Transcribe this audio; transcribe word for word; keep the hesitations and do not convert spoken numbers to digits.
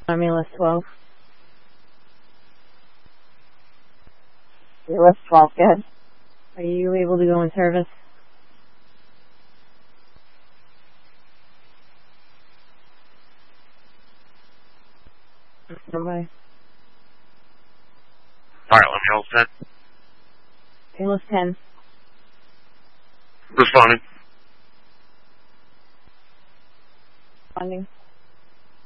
Army list twelve. Your list twelve, good. Are you able to go in service? Nobody. Alright, let me hold set. Okay, list ten. Responding. Responding.